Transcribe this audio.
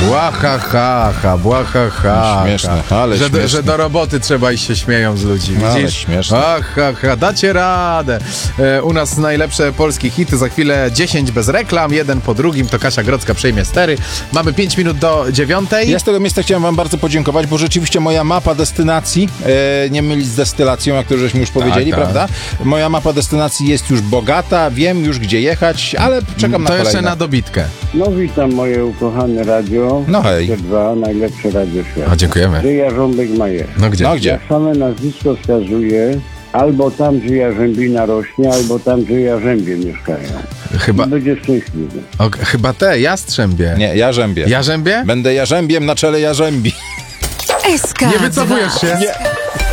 Błahahaha, błahahaha. Śmieszne, ale śmieszne. Że do roboty trzeba iść się śmieją z ludzi, Ale widzisz? śmieszne. Ha, dacie radę. U nas najlepsze polskie hity, za chwilę 10 bez reklam, jeden po drugim, to Kasia Grodzka przejmie stery. Mamy 5 minut do 9. Ja z tego miejsca chciałem wam bardzo podziękować, bo rzeczywiście moja mapa destynacji, nie mylić z destylacją, jak to żeśmy już powiedzieli, tak. prawda? Moja mapa destynacji jest już bogata, wiem już gdzie jechać, ale czekam na To kolejne. jeszcze na dobitkę. No witam moje ukochane radio. No hej. Dwa najlepsze radio świata. A, dziękujemy. Gdzie Jarząbek Majer. No gdzie? No gdzie? Jak same nazwisko wskazuje, albo tam, gdzie jarzębina rośnie, albo tam, gdzie jarzębie mieszkają. Chyba, I będzie szczęśliwy. chyba te, Jastrzębie. Nie, Jarzębie. Jarzębie? Będę Jarzębiem na czele Jarzębi. SK. Nie wycofujesz się? Nie.